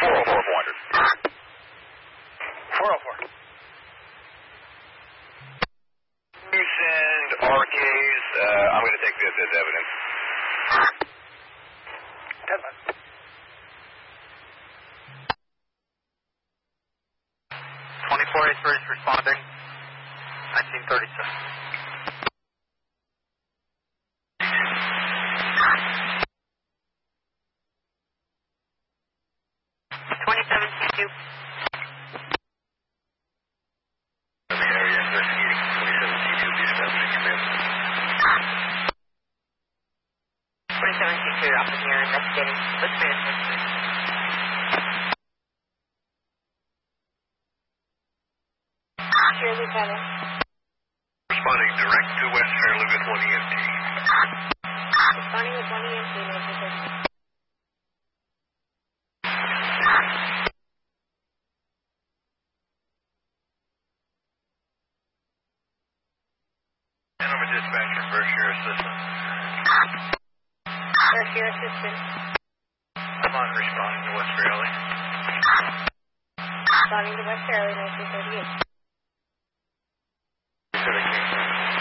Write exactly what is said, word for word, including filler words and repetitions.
four oh four, four hundred. four oh four. You send R Ks. Uh, I'm going to take this as evidence. ten one. twenty-four eight three is responding. nineteen thirty-seven. twenty-seven T two. The area investigating twenty-seven T two, be establishing command. twenty-seven T two, up in here investigating. Let's finish this. Sure, Lieutenant. Responding direct to West Fairley with one E M T. Responding with one E M T, Major Station. And I'm a dispatcher, Berkshire Assistant. Berkshire Assistant. I'm on responding to West Fairley. Responding to West Fairley, nineteen thirty-eight.